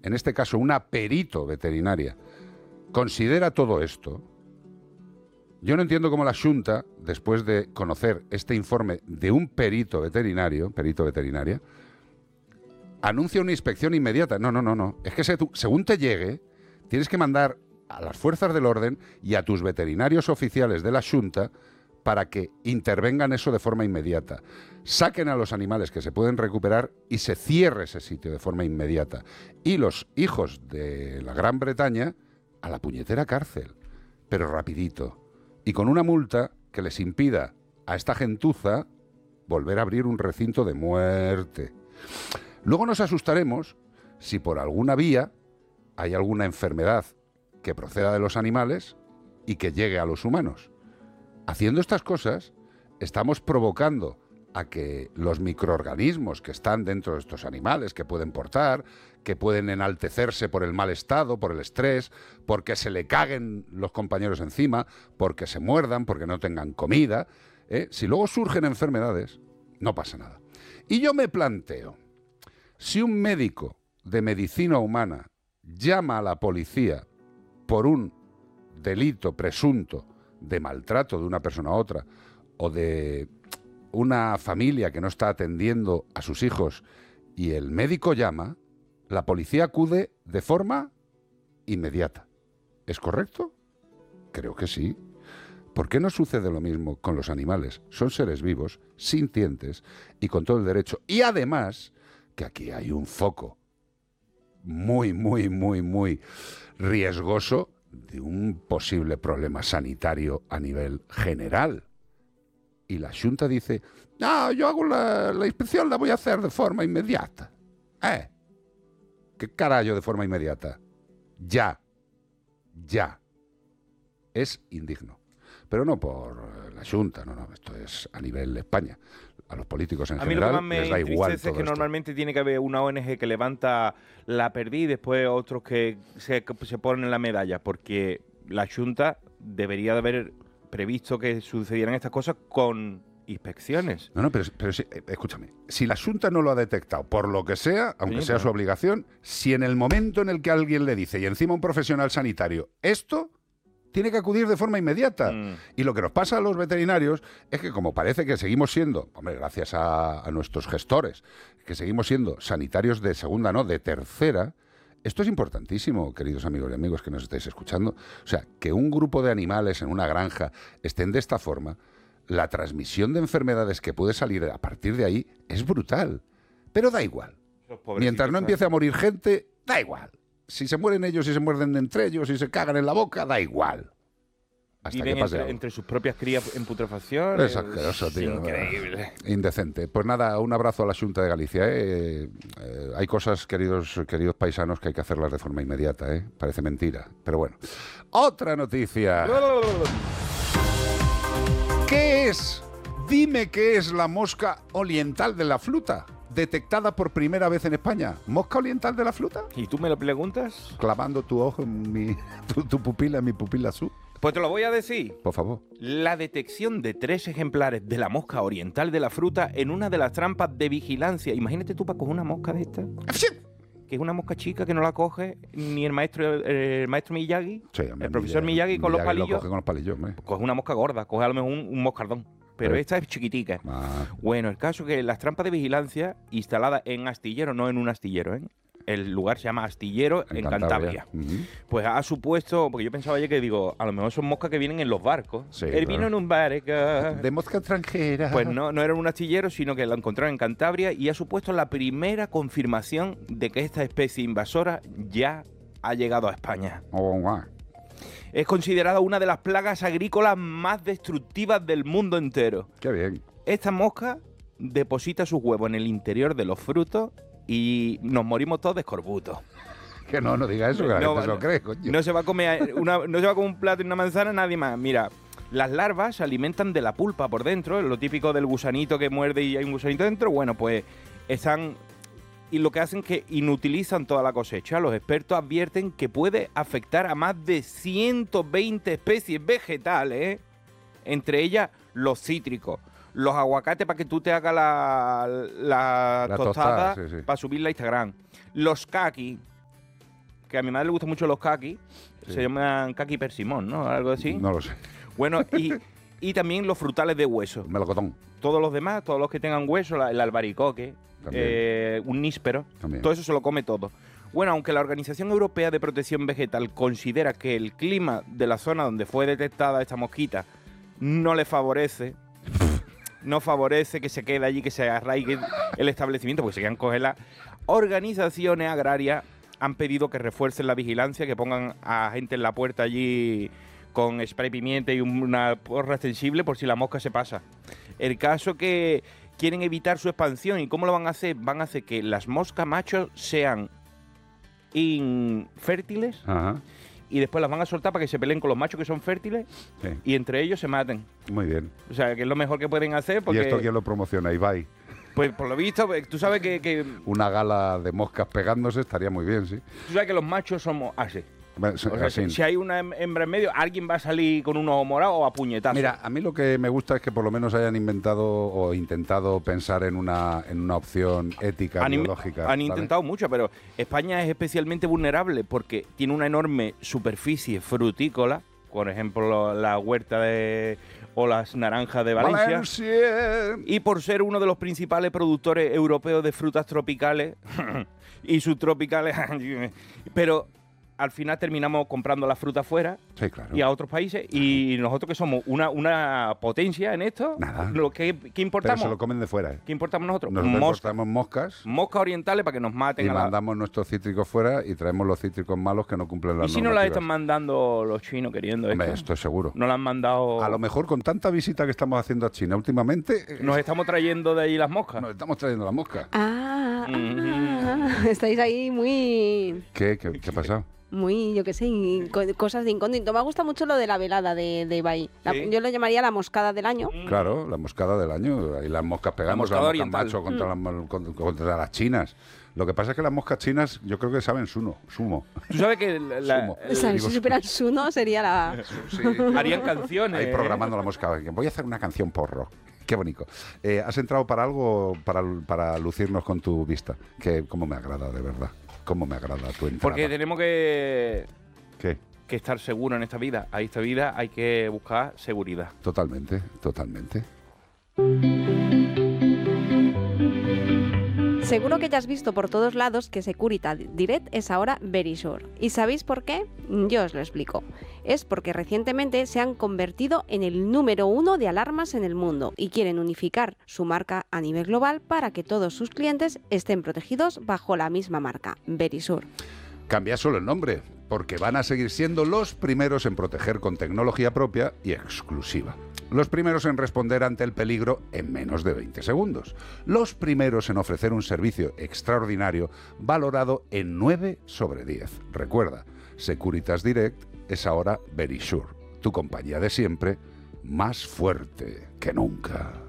en este caso una perito veterinaria, considera todo esto, yo no entiendo cómo la Xunta, después de conocer este informe de un perito veterinaria, anuncia una inspección inmediata. No. Es que según te llegue, tienes que mandar a las fuerzas del orden y a tus veterinarios oficiales de la Xunta para que intervengan eso de forma inmediata. Saquen a los animales que se pueden recuperar y se cierre ese sitio de forma inmediata. Y los hijos de la Gran Bretaña a la puñetera cárcel, pero rapidito. Y con una multa que les impida a esta gentuza volver a abrir un recinto de muerte. Luego nos asustaremos si por alguna vía hay alguna enfermedad que proceda de los animales y que llegue a los humanos. Haciendo estas cosas, estamos provocando a que los microorganismos que están dentro de estos animales, que pueden portar, que pueden enaltecerse por el mal estado, por el estrés, porque se le caguen los compañeros encima, porque se muerdan, porque no tengan comida, si luego surgen enfermedades, no pasa nada. Y yo me planteo, si un médico de medicina humana llama a la policía por un delito presunto de maltrato de una persona a otra, o de una familia que no está atendiendo a sus hijos, y el médico llama, la policía acude de forma inmediata. ¿Es correcto? Creo que sí. ¿Por qué no sucede lo mismo con los animales? Son seres vivos, sintientes y con todo el derecho. Y además, que aquí hay un foco muy riesgoso de un posible problema sanitario a nivel general. Y la Xunta dice, no, yo hago la inspección, la voy a hacer de forma inmediata. ¿Qué carajo de forma inmediata? Ya. Es indigno. Pero no por la Xunta, no, esto es a nivel España. A los políticos en general les da igual todo esto. A mí lo que más me entristece es que normalmente tiene que haber una ONG que levanta la perdiz y después otros que se ponen la medalla, porque la Xunta debería de haber previsto que sucedieran estas cosas con inspecciones. No, pero sí, escúchame, si la Xunta no lo ha detectado, por lo que sea, aunque sea su obligación, si en el momento en el que alguien le dice, y encima un profesional sanitario, esto tiene que acudir de forma inmediata. Y lo que nos pasa a los veterinarios es que como parece que seguimos siendo, hombre, gracias a nuestros gestores, que seguimos siendo sanitarios de segunda, no, de tercera, esto es importantísimo, queridos amigos y amigos que nos estáis escuchando. O sea, que un grupo de animales en una granja estén de esta forma, la transmisión de enfermedades que puede salir a partir de ahí es brutal. Pero da igual. Mientras no empiece a morir gente, da igual. Si se mueren ellos, si se muerden entre ellos, si se cagan en la boca, da igual. Hasta que pase entre sus propias crías en putrefacción. Es asqueroso, tío. Increíble. Indecente. Pues nada, un abrazo a la Xunta de Galicia. Hay cosas, queridos paisanos, que hay que hacerlas de forma inmediata. Parece mentira. Pero bueno. Otra noticia. ¿Qué es? Dime qué es la mosca oriental de la fruta, detectada por primera vez en España. ¿Mosca oriental de la fruta? ¿Y tú me lo preguntas? Clavando tu ojo en tu pupila, en mi pupila azul. Pues te lo voy a decir. Por favor. La detección de 3 ejemplares de la mosca oriental de la fruta en una de las trampas de vigilancia. Imagínate tú para coger una mosca de esta. Que es una mosca chica que no la coge ni el maestro Miyagi. Sí, el profesor Miyagi con los palillos. Lo coge con los palillos, coge una mosca gorda, coge a lo mejor un moscardón. Pero esta es chiquitica. Bueno, el caso es que las trampas de vigilancia instaladas en astillero, no en un astillero, el lugar se llama Astillero en Cantabria. Pues ha supuesto, porque yo pensaba ayer que digo, a lo mejor son moscas que vienen en los barcos. Sí, Él vino en un barco. De mosca extranjera. Pues no era un astillero, sino que la encontraron en Cantabria y ha supuesto la primera confirmación de que esta especie invasora ya ha llegado a España. Es considerada una de las plagas agrícolas más destructivas del mundo entero. Qué bien. Esta mosca deposita sus huevos en el interior de los frutos y nos morimos todos de escorbuto. Que no diga eso, que la gente se lo cree, coño. No se va a comer un plato y una manzana nadie más. Mira, las larvas se alimentan de la pulpa por dentro, lo típico del gusanito que muerde y hay un gusanito dentro. Bueno, pues están... Y lo que hacen es que inutilizan toda la cosecha. Los expertos advierten que puede afectar a más de 120 especies vegetales, entre ellas los cítricos, los aguacates para que tú te hagas la tostada sí. Para subirla a Instagram, los kakis, que a mi madre le gustan mucho los kakis, Sí. se llaman kaki persimón, ¿no? Algo así. No lo sé. Bueno, y también los frutales de hueso. Melocotón. Todos los demás, todos los que tengan hueso, el albaricoque, También. un níspero, También. todo eso se lo come todo. Bueno, aunque la Organización Europea de Protección Vegetal considera que el clima de la zona donde fue detectada esta mosquita no le favorece, no favorece que se quede allí, que se arraigue el establecimiento, porque se quedan congeladas, organizaciones agrarias han pedido que refuercen la vigilancia, que pongan a gente en la puerta allí con spray pimienta y una porra extensible por si la mosca se pasa. El caso que quieren evitar su expansión, ¿y cómo lo van a hacer? Van a hacer que las moscas machos sean infértiles Ajá. y después las van a soltar para que se peleen con los machos que son fértiles Sí. y entre ellos se maten. Muy bien. O sea, que es lo mejor que pueden hacer porque, ¿Y esto quién lo promociona? Ibai. pues por lo visto, pues, tú sabes que Una gala de moscas pegándose estaría muy bien, sí. los machos somos así. Bueno, O sea, así. si hay una hembra en medio, alguien va a salir con un ojo morado o a puñetazos. Mira, a mí lo que me gusta es que por lo menos hayan inventado o intentado pensar en una opción ética, biológica. Han ¿vale? intentado mucho, pero España es especialmente vulnerable porque tiene una enorme superficie frutícola, por ejemplo, la huerta o las naranjas de Valencia. Valencia. Y por ser uno de los principales productores europeos de frutas tropicales y subtropicales, pero al final terminamos comprando la fruta fuera Sí, claro. y a otros países, y nosotros que somos una potencia en esto, Nada. ¿qué Pero importamos? se lo comen de fuera. ¿Qué importamos nosotros? Nosotros Mosca. importamos moscas Moscas orientales para que nos maten y a la... mandamos nuestros cítricos fuera y traemos los cítricos malos que no cumplen las ¿Y si no las normativas. están mandando los chinos queriendo Hombre, esto? estoy seguro. No las han mandado... A lo mejor con tanta visita que estamos haciendo a China últimamente, Nos estamos trayendo de ahí las moscas. nos estamos trayendo la mosca. Estáis ahí muy, ¿Qué ha pasado? yo qué sé, cosas de incógnito. Me gusta mucho lo de la velada de Ibai. Sí. Yo lo llamaría la moscada del año. Claro, la moscada del año. Y las moscas pegamos a moscada la oriental. macho contra las chinas. Lo que pasa es que las moscas chinas yo creo que saben sumo. Tú sabes que Sumo. O sea, digo, si superan su no sería la... Sí. harían canciones. Ahí programando la mosca. Voy a hacer una canción por rock. Qué bonito. ¿Has entrado para algo, para lucirnos con tu vista? Que cómo me agrada, de verdad. Cómo me agrada tu entrada. Porque tenemos que ¿Qué? estar seguros en esta vida. A esta vida hay que buscar seguridad. Totalmente, totalmente. Seguro que ya has visto por todos lados que Securitas Direct es ahora Verisure. ¿Y sabéis por qué? Yo os lo explico. Es porque recientemente se han convertido en el número 1 de alarmas en el mundo y quieren unificar su marca a nivel global para que todos sus clientes estén protegidos bajo la misma marca, Verisure. Cambia solo el nombre, porque van a seguir siendo los primeros en proteger con tecnología propia y exclusiva. Los primeros en responder ante el peligro en menos de 20 segundos. Los primeros en ofrecer un servicio extraordinario valorado en 9 sobre 10. Recuerda, Securitas Direct es ahora Verisure, tu compañía de siempre, más fuerte que nunca.